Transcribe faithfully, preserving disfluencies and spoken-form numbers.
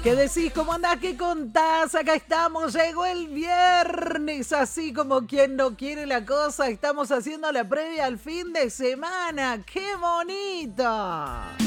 ¿Qué decís? ¿Cómo andás? ¿Qué contás? Acá estamos, llegó el viernes, así como quien no quiere la cosa. Estamos haciendo la previa al fin de semana. ¡Qué bonito!